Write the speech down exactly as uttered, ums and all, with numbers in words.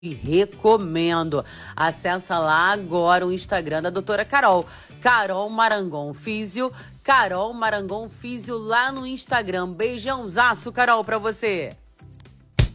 E recomendo. Acessa lá agora o Instagram da doutora Carol. Carol Marangon Físio. Carol Marangon Físio lá no Instagram. Beijãozaço, Carol, pra você.